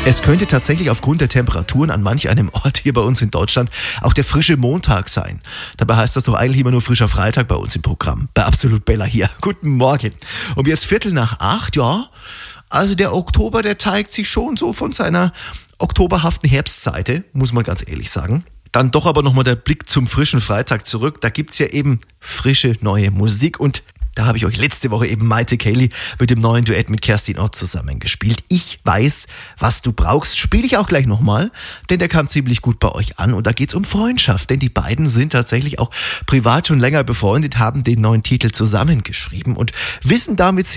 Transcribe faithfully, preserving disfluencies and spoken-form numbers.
Es könnte tatsächlich aufgrund der Temperaturen an manch einem Ort hier bei uns in Deutschland auch der frische Montag sein. Dabei heißt das doch eigentlich immer nur frischer Freitag bei uns im Programm. Bei Absolut Bella hier. Guten Morgen. Um jetzt Viertel nach acht, ja. Also der Oktober, der zeigt sich schon so von seiner oktoberhaften Herbstseite, muss man ganz ehrlich sagen. Dann doch aber nochmal der Blick zum frischen Freitag zurück. Da gibt's ja eben frische neue Musik und da habe ich euch letzte Woche eben Maite Kelly mit dem neuen Duett mit Kerstin Ott zusammengespielt. Ich weiß, was du brauchst, spiele ich auch gleich nochmal, denn der kam ziemlich gut bei euch an und da geht's um Freundschaft, denn die beiden sind tatsächlich auch privat schon länger befreundet, haben den neuen Titel zusammengeschrieben und wissen damit